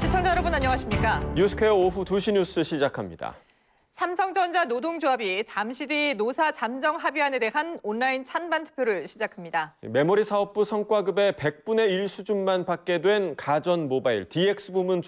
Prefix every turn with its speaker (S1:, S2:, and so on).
S1: 시청자 여러분 안녕하십니까?
S2: 뉴스퀘어 오후 2시 뉴스 시작합니다.
S1: 삼성전자 노동조합이 잠시 뒤 노사 잠정 합의안에 대한 온라인 찬반 투표를 시작합니다.
S2: 메모리 사업부 성과급의 100분의 1 수준만 받게 된 가전 모바일 DX 부문